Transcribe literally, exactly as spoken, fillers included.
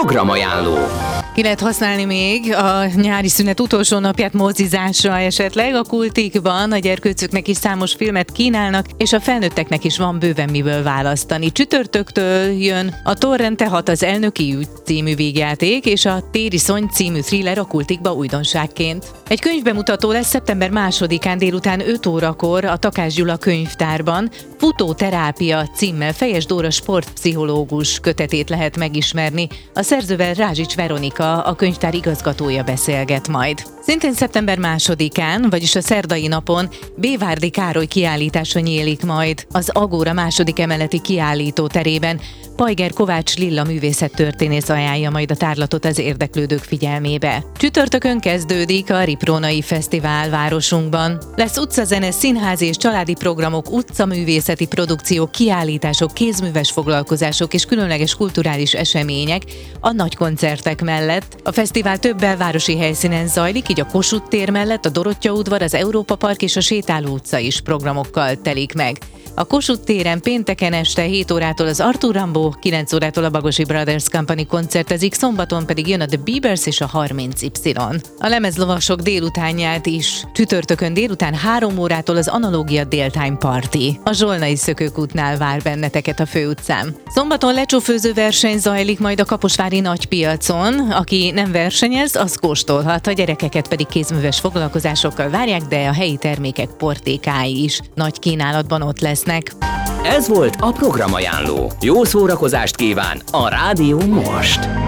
Programajánló. Ki lehet használni még a nyári szünet utolsó napját mozizásra esetleg. A Kultikban a gyerkőcöknek is számos filmet kínálnak, és a felnőtteknek is van bőven miből választani. Csütörtöktől jön a Torrente hat az elnöki ügy című vígjáték, és a Tériszony című thriller a Kultikba újdonságként. Egy könyvbemutató lesz szeptember másodikán délután öt órakor a Takács Gyula könyvtárban. Futóterápia címmel Fejes Dóra sportpszichológus kötetét lehet megismerni. A szerzővel Rázsics Veronika, a könyvtár igazgatója beszélget majd. Szintén szeptember másodikán, vagyis a szerdai napon Bévárdi Károly kiállítása nyílik majd az Agóra második emeleti kiállító terében. Pajger Kovács Lilla művészettörténész ajánlja majd a tárlatot az érdeklődők figyelmébe. Csütörtökön kezdődik a Riprónai Fesztivál városunkban. Lesz utcazene, színházi és családi programok, utcaművészeti produkciók, kiállítások, kézműves foglalkozások és különleges kulturális események a nagy koncertek mellett. A fesztivál több belvárosi helyszínen zajlik, így a Kossuth tér mellett a Dorottya udvar, az Európa Park és a Sétáló utca is programokkal telik meg. A Kossuth téren pénteken este hét órától az Arthur Rimbaud, kilenc órától a Bagosi Brothers Company koncertezik, szombaton pedig jön a The Biebers és a harminc ipszilon. A lemezlovasok délutánját is csütörtökön délután három órától az Analógia Daytime Party. A Zsolnai Szökőkútnál vár benneteket a főutcán. Szombaton lecsófőző verseny zajlik majd a Kaposvári nagypiacon. Aki nem versenyez, az kóstolhat, a gyerekeket pedig kézműves foglalkozásokkal várják, de a helyi termékek portékái is nagy kínálatban ott lesz. Ez volt a Programajánló. Jó szórakozást kíván a Rádió most!